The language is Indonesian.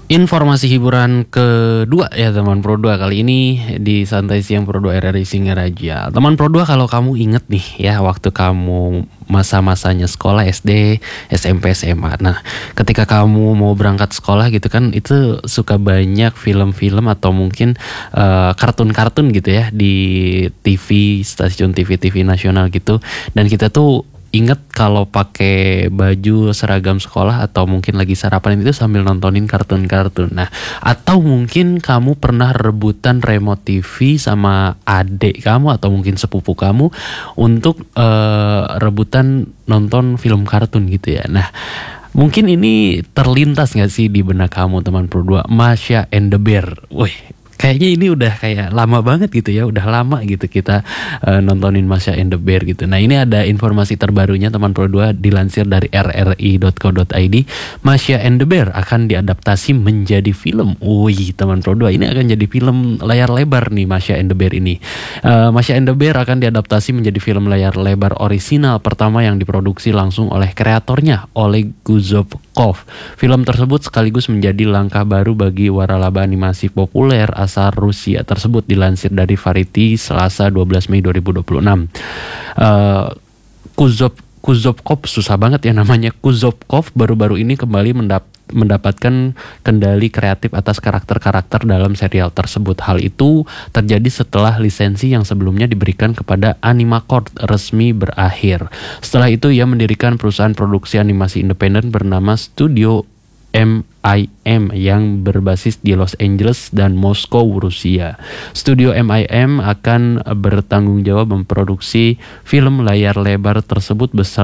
Informasi hiburan kedua ya teman Pro 2 kali ini di Santai Siang Pro 2 RRI Singaraja. Teman Pro 2, kalau kamu inget nih ya waktu kamu masa-masanya sekolah SD, SMP, SMA. Nah, ketika kamu mau berangkat sekolah gitu kan, itu suka banyak film-film atau mungkin kartun-kartun gitu ya di TV, stasiun TV nasional gitu. Dan kita tuh ingat kalau pakai baju seragam sekolah atau mungkin lagi sarapan itu sambil nontonin kartun-kartun. Nah, atau mungkin kamu pernah rebutan remote TV sama adik kamu atau mungkin sepupu kamu untuk rebutan nonton film kartun gitu ya. Nah, mungkin ini terlintas gak sih di benak kamu teman Pro 2, Masha and the Bear. Wih, kayaknya ini udah kayak lama banget gitu ya, udah lama gitu kita nontonin Masha and the Bear gitu. Nah, ini ada informasi terbarunya teman Pro 2 dilansir dari rri.co.id. Masha and the Bear akan diadaptasi menjadi film. Wih, teman Pro 2, ini akan jadi film layar lebar nih Masha and the Bear ini. Masha and the Bear akan diadaptasi menjadi film layar lebar orisinal pertama yang diproduksi langsung oleh kreatornya, Oleg Guzovkov. Film tersebut sekaligus menjadi langkah baru bagi waralaba animasi populer asal Rusia tersebut, dilansir dari Variety Selasa 12 Mei 2026. Kuzovkov, susah banget ya namanya, Kuzovkov baru-baru ini kembali mendapatkan kendali kreatif atas karakter-karakter dalam serial tersebut. Hal itu terjadi setelah lisensi yang sebelumnya diberikan kepada Animacord resmi berakhir. Setelah itu ia mendirikan perusahaan produksi animasi independen bernama Studio MIM yang berbasis di Los Angeles dan Moskow, Rusia. Studio MIM akan bertanggung jawab memproduksi film layar lebar tersebut